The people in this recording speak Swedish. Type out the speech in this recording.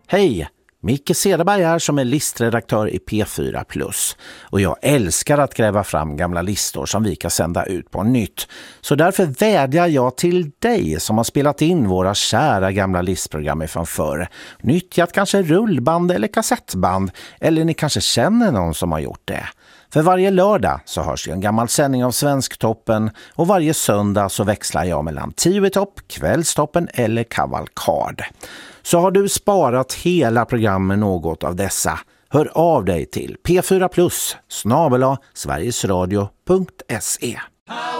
Hej! Micke Cederberg här som är listredaktör i P4+. Och jag älskar att gräva fram gamla listor som vi kan sända ut på nytt. Så därför vädjar jag till dig som har spelat in våra kära gamla listprogram från förr. Nyttjat kanske rullband eller kassettband, eller ni kanske känner någon som har gjort det. För varje lördag så hörs ju en gammal sändning av Svensktoppen och varje söndag så växlar jag mellan 10 i topp, Kvällstoppen eller Kavalkad. Så har du sparat hela programmet något av dessa, hör av dig till p4plus@sverigesradio.se.